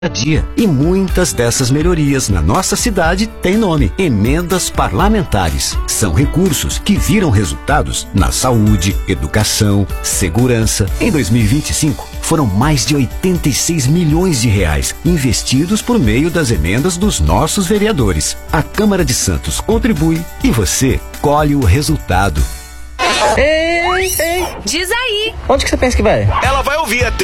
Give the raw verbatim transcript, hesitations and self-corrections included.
dia. E muitas dessas melhorias na nossa cidade têm nome: emendas parlamentares. São recursos que viram resultados na saúde, educação, segurança. Em dois mil e vinte e cinco, foram mais de oitenta e seis milhões de reais investidos por meio das emendas dos nossos vereadores. A Câmara de Santos contribui e você colhe o resultado. Ei, ei, diz aí. Onde que você pensa que vai? Ela vai ouvir a